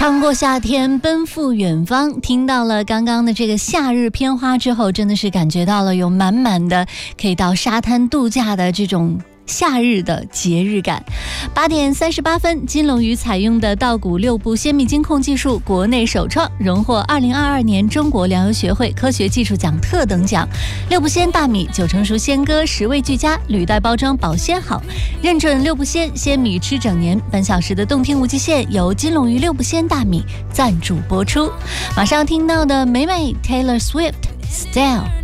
穿过夏天，奔赴远方。听到了刚刚的这个夏日片花之后，真的是感觉到了有满满的可以到沙滩度假的这种夏日的节日感。8点38分，金龙鱼采用的稻谷6步鲜米精控技术国内首创，荣获2022年中国粮油学会科学技术奖特等奖。6步鲜大米9成熟鲜歌，10味俱佳，履带包装保鲜好，认准6步鲜米吃整年。本小时的动听无极限由金龙鱼6步鲜大米赞助播出。马上听到的美美 Taylor Swift Style。